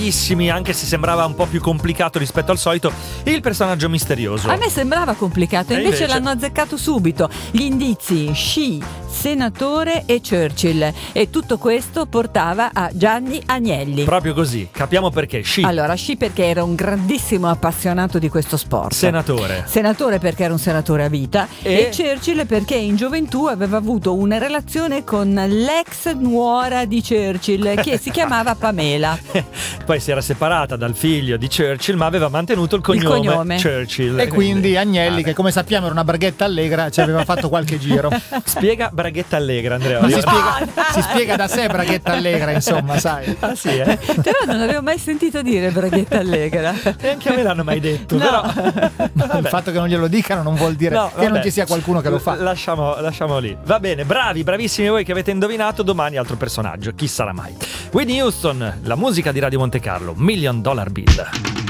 Anche se sembrava un po' più complicato rispetto al solito, il personaggio misterioso. A me sembrava complicato, invece l'hanno azzeccato subito. Gli indizi: sci, senatore e Churchill. E tutto questo portava a Gianni Agnelli. Proprio così, capiamo perché. Sci. Allora, sci perché era un grandissimo appassionato di questo sport. Senatore perché era un senatore a vita. E Churchill perché in gioventù aveva avuto una relazione con l'ex nuora di Churchill, che si chiamava Pamela. Poi si era separata dal figlio di Churchill, ma aveva mantenuto il cognome Churchill. E quindi Agnelli, che come sappiamo era una braghetta allegra, ci aveva fatto qualche giro. Spiega braghetta allegra, Andrea. Ma si spiega da sé braghetta allegra, insomma, sai. Ah sì, Però non avevo mai sentito dire braghetta allegra. E anche a me l'hanno mai detto. No. Però il fatto che non glielo dicano non vuol dire che non ci sia qualcuno che lo fa. Lasciamo lì. Va bene, bravissimi voi che avete indovinato. Domani altro personaggio, chi sarà mai? Whitney Houston, la musica di Radio Monte Carlo, $1 Million Bill.